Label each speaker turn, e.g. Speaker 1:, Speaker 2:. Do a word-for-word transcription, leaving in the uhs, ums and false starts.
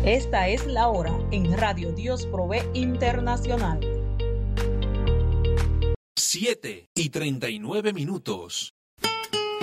Speaker 1: Esta es la hora en Radio Dios Provee Internacional.
Speaker 2: siete y treinta y nueve minutos.